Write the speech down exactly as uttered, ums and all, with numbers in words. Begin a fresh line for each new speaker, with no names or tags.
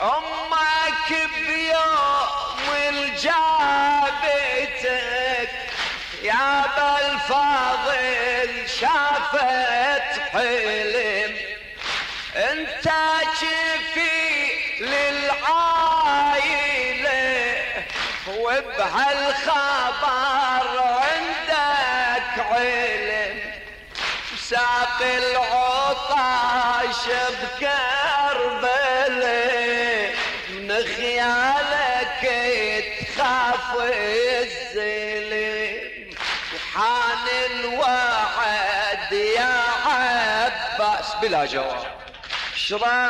امك بيوم الجابتك يا بالفاضل شافت حلم، انت جفي للعايلة وبهالخبر عندك علم، ساق العطاش بكربلة من خيالك تخاف الزلم، وحان الوعد يا عباس بلا جواب.